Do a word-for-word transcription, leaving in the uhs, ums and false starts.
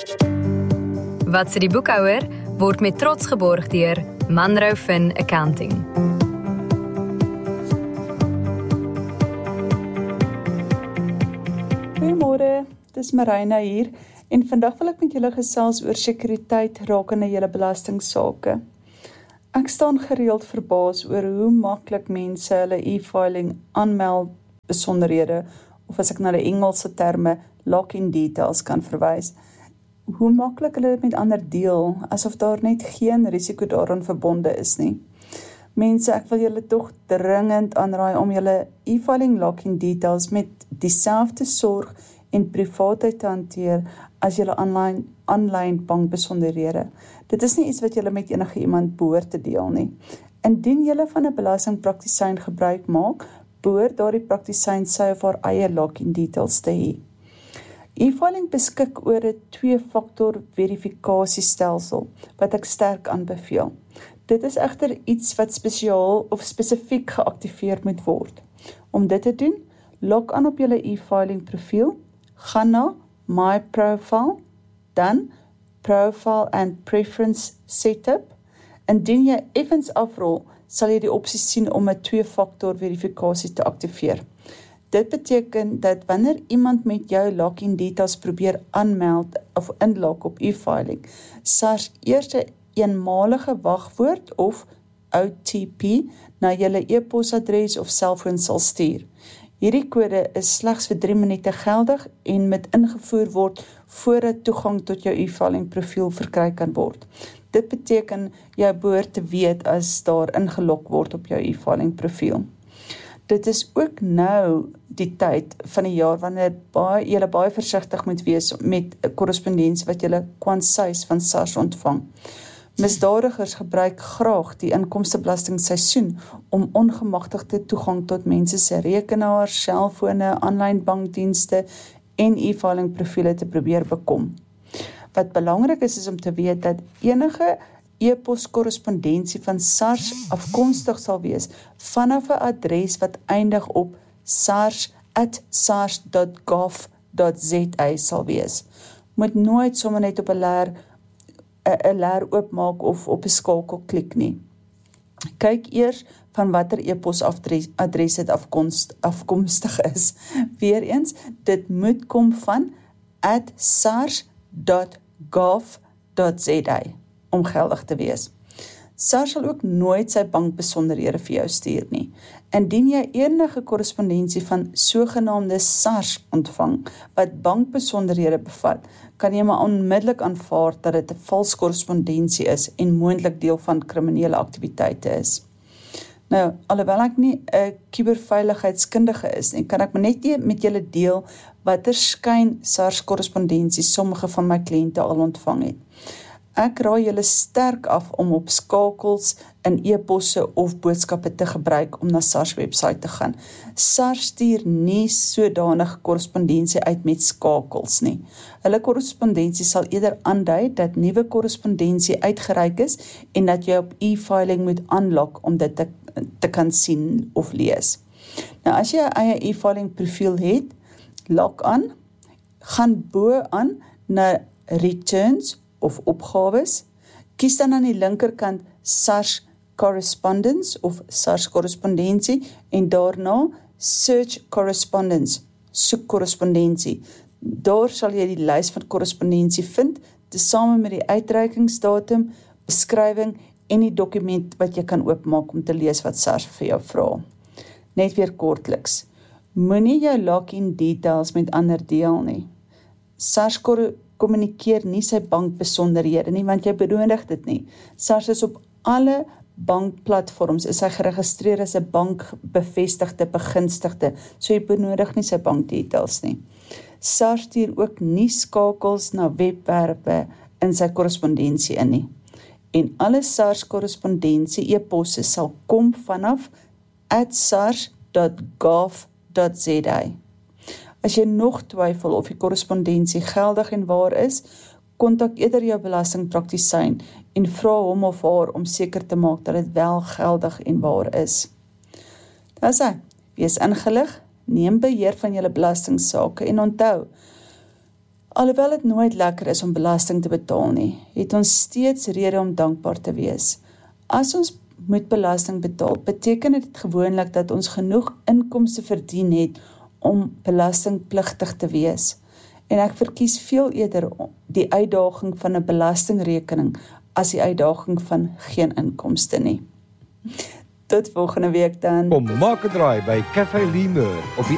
Wat sê die boekhouer word met trots geborg deur Manro Fin Accounting. Goeiemôre, dis Marina hier en vandag wil ek met julle gesels oor sekuriteit rakende julle belastingsaake. Ek staan gereeld verbaas oor hoe maklik mense hulle e-filing aanmeld besonderhede, of as ek na die Engelse terme lock-in details kan verwys. Hoe maklik hulle dit met ander deel, asof daar net geen risiko daaraan verbonde is nie. Mense, ek wil julle tog dringend aanraai om julle e-filing lock-in details met dieselfde sorg en privaatheid te hanteer as julle online, online bankbesonderhede. Dit is nie iets wat julle met enige iemand behoort te deel nie. Indien julle van 'n belastingpraktisyn gebruik maak, behoort daardie praktisyn sy of haar eie lock-in details te hê. E-filing beskik oor 'n twee-faktor verifikasiestelsel wat ek sterk aanbeveel. Dit is egter iets wat spesiaal of spesifiek geaktiveer moet word. Om dit te doen, log aan op julle e-filing profiel, gaan na My Profile, dan Profile and Preference Setup. Indien jy effens afrol, sal jy die opsie sien om 'n twee-faktor verifikasie te aktiveer. Dit beteken dat wanneer iemand met jou login details probeer aanmeld of inlog op e-filing, SARS eers 'n eenmalige wagwoord of O T P na julle e-posadres of selfoon sal stuur. Hierdie kode is slegs vir drie minute geldig en moet ingevoer word voordat toegang tot jou e-filing profiel verkry kan word. Dit beteken jy behoort te weet as daar ingelog word op jou e-filing profiel. Dit is ook nou die tyd van die jaar wanneer baie, jylle baie versigtig moet wees met korrespondensie wat jylle kwansuis van SARS ontvang. Misdadigers gebruik graag die inkomstebelastingsseisoen om ongemagtigde toegang tot mense se rekenaars, selfone, aanlyn bankdienste en e-filing profiele te probeer bekom. Wat belangrik is, is om te weet dat enige e-pos korrespondensie van SARS afkomstig sal wees vanaf 'n adres wat eindig op sars at sars dot gov dot z a sal wees. Moet nooit sommer net op 'n leer 'n leer oopmaak of op 'n skakel klik nie. Kyk eers van watter e-pos adres, adres dit afkomst, afkomstig is. Weereens, dit moet kom van at sars dot gov dot z a om geldig te wees. SARS sal ook nooit sy bankbesonderhede vir jou stuur nie. Indien jy enige korrespondensie van sogenaamde SARS ontvang wat bankbesonderhede bevat, kan jy maar onmiddellik aanvaar dat dit 'n vals korrespondensie is en moontlik deel van kriminele aktiwiteite is. Nou, alhoewel ek nie 'n kuberveiligheidskundige is nie, kan ek maar net met julle deel watter skyn SARS korrespondensie sommige van my kliënte al ontvang het. Ek raai julle sterk af om op skakels in e-posse of boodskappe te gebruik om na SARS website te gaan. SARS stuur nie sodanige korrespondensie uit met skakels nie. Hulle korrespondensie sal eerder aandui dat nuwe korrespondensie uitgereik is en dat jy op e-filing moet aanlok om dit te, te kan sien of lees. Nou as jy 'n eie e-filing profiel het, log aan, gaan bo aan na returns of opgawes, kies dan aan die linkerkant SARS correspondence of SARS korrespondensie en daarna search correspondence, soek korrespondensie. Daar sal jy die lys van korrespondensie vind, tesame met die uitreikingsdatum, beskrywing en die dokument wat jy kan oopmaak om te lees wat SARS vir jou vra. Net weer kortliks, moenie jou login details met ander deel nie. SARS kommunikeer nie sy bankbesonderhede nie, want jy benodig dit nie. SARS is op alle bankplatforms, is hy geregistreer as 'n bankbevestigde begunstigde, so jy benodig nie sy bankdetails nie. SARS stuur ook nie skakels na webwerwe in sy korrespondensie in nie. En alle SARS korrespondensie e-posse sal kom vanaf at sars dot gov dot z a. As jy nog twyfel of die korrespondensie geldig en waar is, kontak eerder jou belastingpraktisyn en vra hom of haar om seker te maak dat dit wel geldig en waar is. Dis hy, wees ingelig, neem beheer van julle belastingsaake en onthou, Alhoewel dit nooit lekker is om belasting te betaal nie, het ons steeds rede om dankbaar te wees. As ons moet belasting betaal, beteken dit gewoonlik dat ons genoeg inkomste verdien het om belastingpligtig te wees. En ek verkies veel eerder die uitdaging van 'n belastingrekening as die uitdaging van geen inkomste nie. Tot volgende week dan. Kom maak 'n draai by Café Lemur op die